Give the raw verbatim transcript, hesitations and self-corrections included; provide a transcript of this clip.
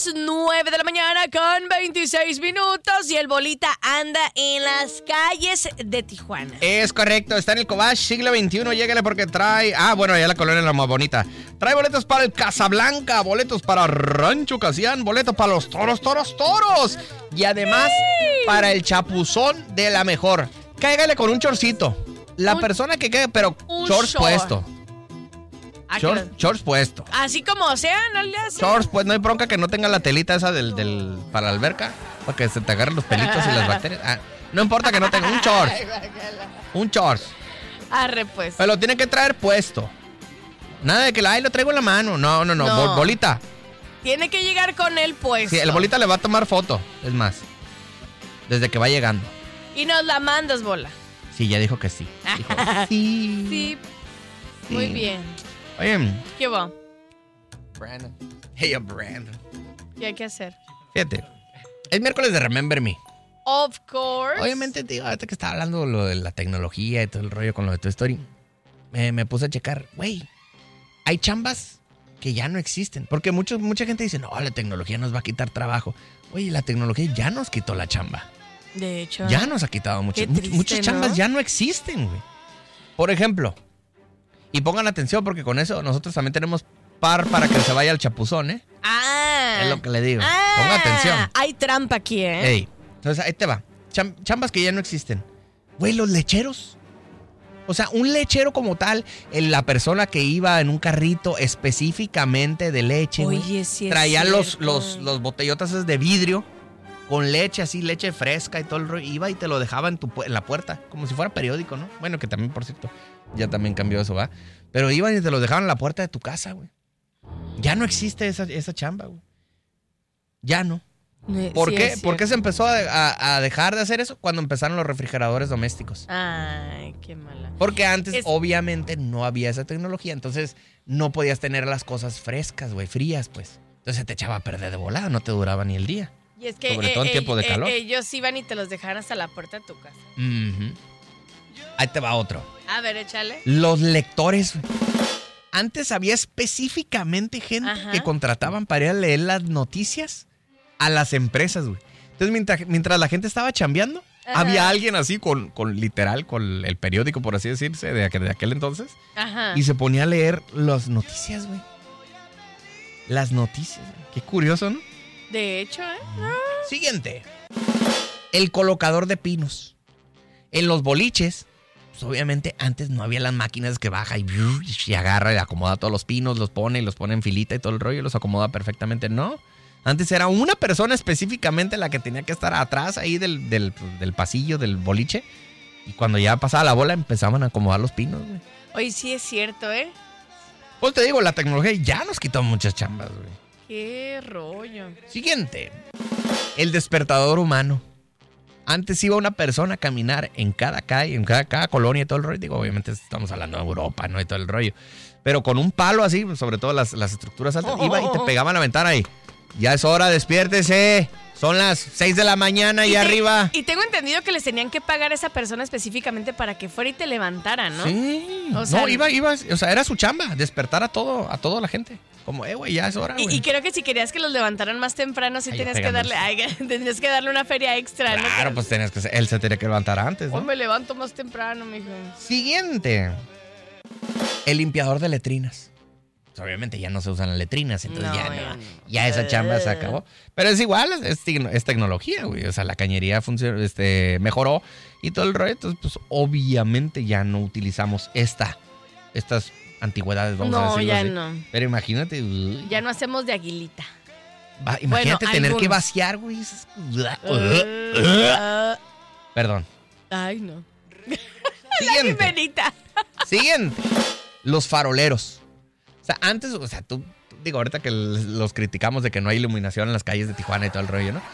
nueve de la mañana con veintiséis minutos y el Bolita anda en las calles de Tijuana. Es correcto, está en el Cobach, siglo veintiuno, llégale porque trae... Ah, bueno, ya la colonia es la más bonita. Trae boletos para el Casablanca, boletos para Rancho Casián, boletos para los toros, toros, toros. Y además, ¡sí!, para el chapuzón de la mejor. Cáigale con un chorcito. La un, persona que quede, pero shorts short. puesto. Shorts, shorts puesto. Así como sea, no le hace. Shorts, pues no hay bronca que no tenga la telita esa del, del para la alberca, para que se te agarren los pelitos y las bacterias. Ah, no importa que no tenga un shorts. Un shorts. Arre, pues. Pero lo tiene que traer puesto. Nada de que ay, lo traigo en la mano. No, no, no, no. Bolita. Tiene que llegar con él puesto. Sí, el Bolita le va a tomar foto, es más. Desde que va llegando. Y nos la mandas, Bola. Sí, ya dijo que sí. Dijo, sí. Sí. Sí. Muy bien. Oye. ¿Qué va? Brandon. Hey, yo, Brandon. ¿Qué hay que hacer? Fíjate. Es miércoles de Remember Me. Of course. Obviamente, tío, ahorita que estaba hablando lo de la tecnología y todo el rollo con lo de Toy Story, me, me puse a checar. Güey, hay chambas que ya no existen. Porque mucho, mucha gente dice, no, la tecnología nos va a quitar trabajo. Oye, la tecnología ya nos quitó la chamba. De hecho. Ya nos ha quitado mucho. Triste, muchas chambas, ¿no? ya no existen, güey. Por ejemplo, y pongan atención porque con eso nosotros también tenemos par para que se vaya al chapuzón, ¿eh? Ah. Es lo que le digo. Ah, Ponga atención. Hay trampa aquí, ¿eh? Ey, entonces ahí te va. Cham- chambas que ya no existen. Güey, los lecheros. O sea, un lechero como tal, la persona que iba en un carrito específicamente de leche, Oye, güey, sí es traía los, cierto. los, los botellotas esos de vidrio con leche así, leche fresca y todo el rollo. Iba y te lo dejaba en, tu, en la puerta, como si fuera periódico, ¿no? Bueno, que también, por cierto, ya también cambió eso, ¿va? Pero iban y te lo dejaban en la puerta de tu casa, güey. Ya no existe esa, esa chamba, güey. Ya no. ¿Por Sí, qué? ¿Por qué se empezó a, a, a dejar de hacer eso? Cuando empezaron los refrigeradores domésticos. Ay, qué mala. Porque antes, es... obviamente, no había esa tecnología. Entonces, no podías tener las cosas frescas, güey, frías, pues. Entonces, se te echaba a perder de volada. No te duraba ni el día. Y es que Sobre eh, todo en eh, tiempo de eh, calor. ellos iban y te los dejaban hasta la puerta de tu casa. Uh-huh. Ahí te va otro. A ver, échale. Los lectores, güey. Antes había específicamente gente Ajá. que contrataban para ir a leer las noticias a las empresas, güey. Entonces, mientras, mientras la gente estaba chambeando, Ajá. había alguien así con, con literal, con el periódico, por así decirse, de aquel, de aquel entonces. Ajá. Y se ponía a leer las noticias, güey. Las noticias, güey. Qué curioso, ¿no? De hecho, ¿eh? No. Siguiente. El colocador de pinos. En los boliches, pues obviamente antes no había las máquinas que baja y, y agarra y acomoda todos los pinos, los pone y los pone en filita y todo el rollo y los acomoda perfectamente. No. Antes era una persona específicamente la que tenía que estar atrás ahí del, del, del pasillo del boliche. Y cuando ya pasaba la bola empezaban a acomodar los pinos, güey. Oye, sí es cierto, ¿eh? Pues te digo, la tecnología ya nos quitó muchas chambas, güey. Qué rollo. Siguiente. El despertador humano. Antes iba una persona a caminar en cada calle, en cada, cada colonia y todo el rollo. Digo, obviamente estamos hablando de Europa, ¿no? Y todo el rollo. Pero con un palo así, sobre todo las, las estructuras altas, oh, iba y te pegaba en la ventana ahí. Ya es hora, despiértese. Son las seis de la mañana y, y te, arriba. Y tengo entendido que les tenían que pagar a esa persona específicamente para que fuera y te levantara, ¿no? Sí. O sea, no, iba, iba, o sea, era su chamba, despertar a todo, a toda la gente. Como, eh, güey, ya es hora, güey. Y, y creo que si querías que los levantaran más temprano, sí ay, tenías que darle, ay, tenías que darle una feria extra, claro, ¿no? Claro, pues tenías que, él se tenía que levantar antes, ¿no? Hoy me levanto más temprano, mijo. Siguiente. El limpiador de letrinas. Pues obviamente ya no se usan las letrinas, entonces no, ya, no, no. ya esa chamba se acabó. Pero es igual, es, es tecnología, güey. O sea, la cañería funcionó, este, mejoró y todo el rollo. Entonces, pues obviamente ya no utilizamos esta, estas antigüedades, vamos no, a decirlo ya así. no. Pero imagínate. Uy. Ya no hacemos de aguilita. Va, imagínate bueno, tener algunos. que vaciar, güey. Uh, uh, Perdón. Ay, no. Siguiente. La Siguiente. Los faroleros. O sea, antes, o sea, tú, digo, ahorita que los criticamos de que no hay iluminación en las calles de Tijuana y todo el rollo, ¿no?